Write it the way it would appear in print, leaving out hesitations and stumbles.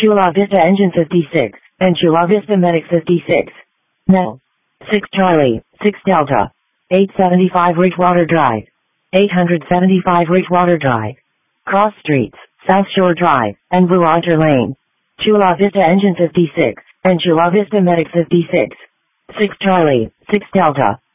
Chula Vista Engine 56, and Chula Vista Medic 56. No. 6 Charlie, 6 Delta. 875 Ridgewater Drive. 875 Ridgewater Drive. Cross Streets, South Shore Drive, and Blue Otter Lane. Chula Vista Engine 56, and Chula Vista Medic 56. 6 Charlie, 6 Delta.